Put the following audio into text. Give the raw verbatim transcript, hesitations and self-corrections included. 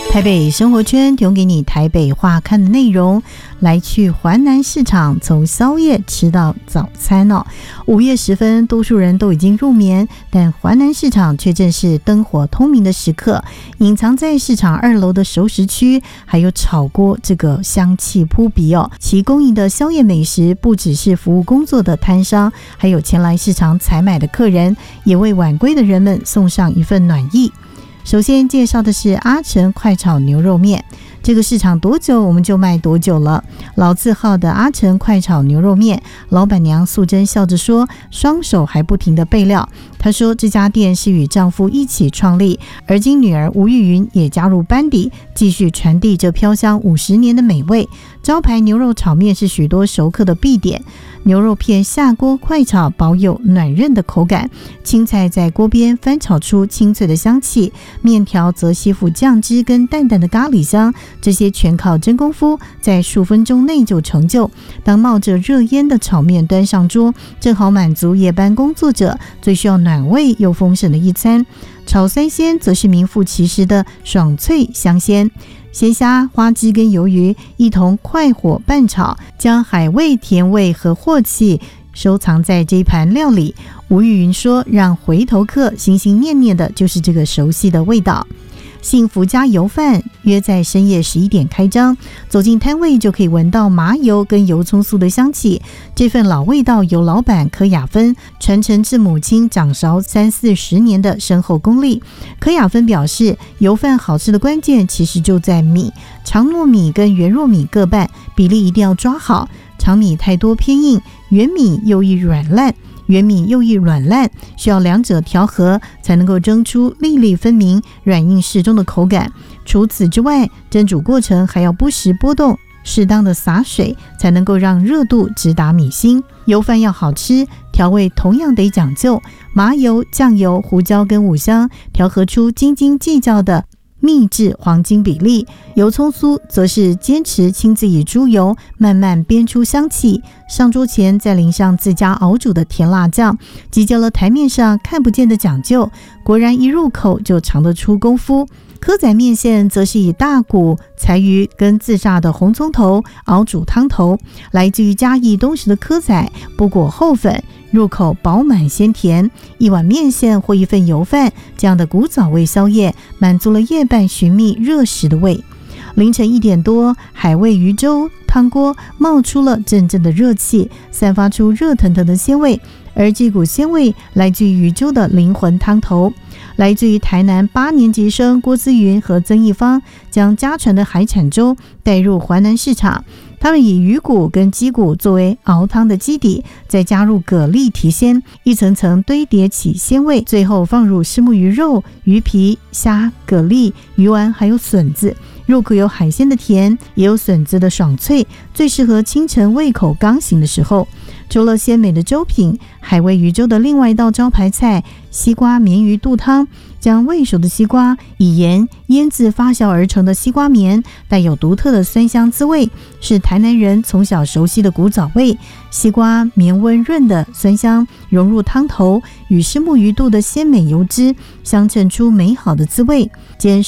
台北生活圈提供给你台北话看的内容，来去华南市场，从宵夜吃到早餐哦。午夜时分，多数人都已经入眠，但华南市场却正是灯火通明的时刻。隐藏在市场二楼的熟食区，还有炒锅，这个香气扑鼻哦。其供应的宵夜美食，不只是服务工作的摊商，还有前来市场采买的客人，也为晚归的人们送上一份暖意。首先介绍的是阿成快炒牛肉面，这个市场多久我们就卖多久了。老字号的阿成快炒牛肉面，老板娘素贞笑着说，双手还不停地备料。她说这家店是与丈夫一起创立，而今女儿吴玉云也加入班底，继续传递这飘香五十年的美味。招牌牛肉炒面是许多熟客的必点，牛肉片下锅快炒，保有暖润的口感，青菜在锅边翻炒出清脆的香气，面条则吸附酱汁跟淡淡的咖喱香，这些全靠真功夫，在数分钟内就成就。当冒着热烟的炒面端上桌，正好满足夜班工作者最需要暖胃又丰盛的一餐。炒三鲜则是名副其实的爽脆香鲜，鲜虾、花枝跟鱿鱼一同快火拌炒，将海味、甜味和镬气收藏在这一盘料理。吴玉云说，让回头客心心念念的就是这个熟悉的味道。幸福家油饭约在深夜十一点开张，走进摊位就可以闻到麻油跟油葱酥的香气。这份老味道由老板柯雅芬传承至母亲掌勺三四十年的深厚功力。柯雅芬表示，油饭好吃的关键其实就在米，长糯米跟圆糯米各半，比例一定要抓好，长米太多偏硬，圆米又易软烂。圆米又易软烂，需要两者调和，才能够蒸出粒粒分明、软硬适中的口感。除此之外，蒸煮过程还要不时波动，适当的洒水，才能够让热度直达米心。油饭要好吃，调味同样得讲究，麻油、酱油、胡椒跟五香调和出斤斤计较的秘制黄金比例。油葱酥则是坚持亲自以猪油慢慢煸出香气，上桌前再淋上自家熬煮的甜辣酱，集结了台面上看不见的讲究，果然一入口就尝得出功夫。蚵仔面线则是以大骨、柴鱼跟自炸的红葱头熬煮汤头，来自于嘉义东石的蚵仔，不裹厚粉，入口饱满鲜甜。一碗面线或一份油饭，这样的古早味宵夜，满足了夜半寻觅热食的胃。凌晨一点多，海味鱼粥汤锅冒出了阵阵的热气，散发出热腾腾的鲜味，而这股鲜味来自于鱼粥的灵魂汤头。来自于台南八年级生郭姿云和曾义芳，将家传的海产粥带入华南市场。他们以鱼骨跟鸡骨作为熬汤的基底，再加入蛤蜊提鲜，一层层堆叠起鲜味，最后放入虱目鱼肉、鱼皮、虾、蛤蜊、鱼丸还有笋子。入口有海鲜的甜，也有笋子的爽脆，最适合清晨胃口刚醒的时候。除了鲜美的粥品，海味鱼粥的另外一道招牌菜西瓜绵鱼肚汤，将未熟的西瓜以盐腌制发酵而成的西瓜绵，带有独特的酸香滋味，是台南人从小熟悉的古早味。西瓜绵温润的酸香融入汤头，与虱目鱼肚的鲜美油脂相衬出美好的滋味。